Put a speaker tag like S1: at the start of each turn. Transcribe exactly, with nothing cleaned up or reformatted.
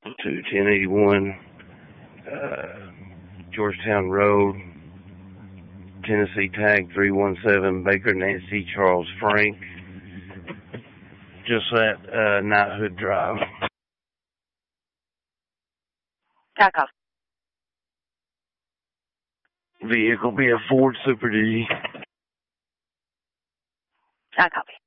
S1: to ten eighty-one uh, Georgetown Road, Tennessee tag three one seven, Baker Nancy Charles Frank, just at uh, Knighthood Drive.
S2: I copy.
S1: Vehicle be a Ford Super Duty.
S2: I copy.